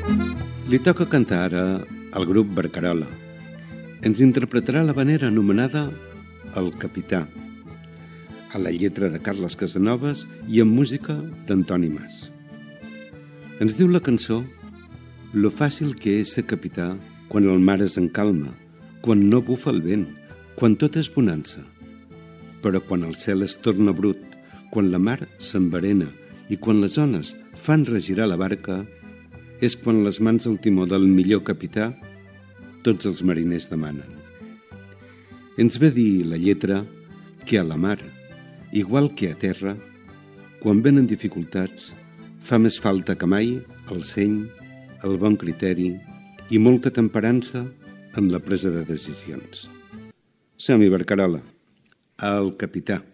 Li toca cantar ara al grup Barcarola. Ens interpretarà l'havanera anomenada El Capità, a la lletra de Carles Casanovas i amb música d'Antoni Mas. Ens diu la cançó lo fàcil que és ser capità quan el mar es encalma, quan no bufa el vent, quan tot és bonança. Però quan el cel es torna brut, quan la mar s'enverena i quan les ones fan regirar la barca, és quan les mans al timó del millor capità tots els mariners demanen. Ens ve dir la lletra que a la mar, igual que a terra, quan venen dificultats, fa més falta que mai el seny, el bon criteri i molta temperança en la presa de decisions. Som-hi, Barcarola, el capità.